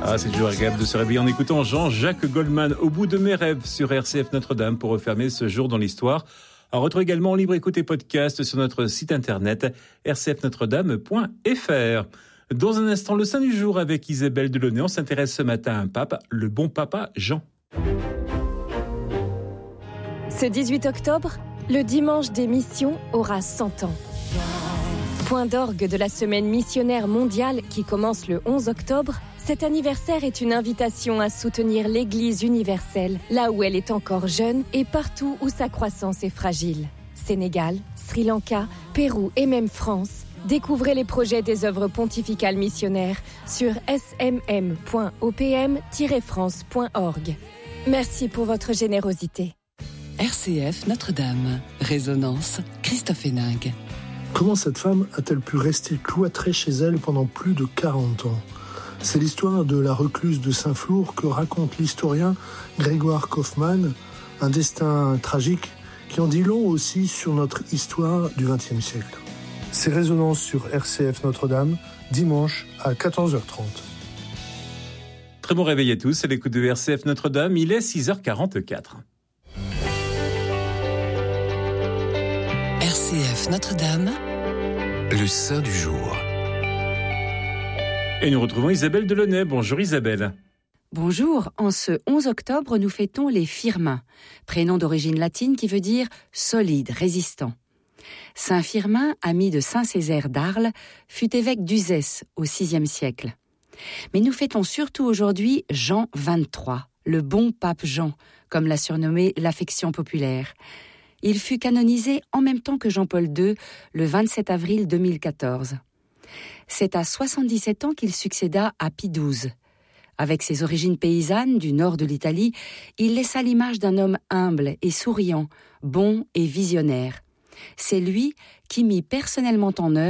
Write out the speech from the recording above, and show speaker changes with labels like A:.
A: Ah, c'est toujours agréable de se réveiller en écoutant Jean-Jacques Goldman, Au bout de mes rêves, sur RCF Notre-Dame, pour refermer ce jour dans l'histoire. À retrouver également en libre écoute et podcast sur notre site internet rcfnotredame.fr. Dans un instant, le Saint du jour avec Isabelle Delaunay. On s'intéresse ce matin à un pape, le bon papa Jean.
B: Ce 18 octobre, le dimanche des missions aura 100 ans. Point d'orgue de la semaine missionnaire mondiale qui commence le 11 octobre, cet anniversaire est une invitation à soutenir l'Église universelle, là où elle est encore jeune et partout où sa croissance est fragile. Sénégal, Sri Lanka, Pérou et même France. Découvrez les projets des œuvres pontificales missionnaires sur smm.opm-france.org. Merci pour votre générosité.
C: RCF Notre-Dame. Résonance, Christophe Héningue.
D: Comment cette femme a-t-elle pu rester cloîtrée chez elle pendant plus de 40 ans ? C'est l'histoire de la recluse de Saint-Flour que raconte l'historien Grégoire Kaufmann, un destin tragique qui en dit long aussi sur notre histoire du XXe siècle. C'est Résonance sur RCF Notre-Dame, dimanche à 14h30.
A: Très bon réveil à tous, à l'écoute de RCF Notre-Dame, il est 6h44.
C: RCF Notre-Dame, le Saint du jour.
A: Et nous retrouvons Isabelle Delaunay. Bonjour Isabelle.
E: Bonjour, en ce 11 octobre, nous fêtons les Firmins, prénom d'origine latine qui veut dire solide, résistant. Saint Firmin, ami de Saint Césaire d'Arles, fut évêque d'Uzès au VIe siècle. Mais nous fêtons surtout aujourd'hui Jean XXIII, le bon pape Jean, comme l'a surnommé l'affection populaire. Il fut canonisé en même temps que Jean-Paul II, le 27 avril 2014. C'est à 77 ans qu'il succéda à Pie XII. Avec ses origines paysannes du nord de l'Italie, il laissa l'image d'un homme humble et souriant, bon et visionnaire. C'est lui qui mit personnellement en œuvre